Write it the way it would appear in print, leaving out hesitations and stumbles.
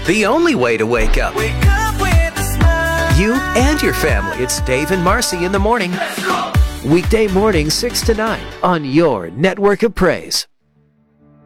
The only way to wake up. Wake up with a smile. You and your family. It's Dave and Marcy in the morning. Weekday morning 6 to 9 on your network of praise.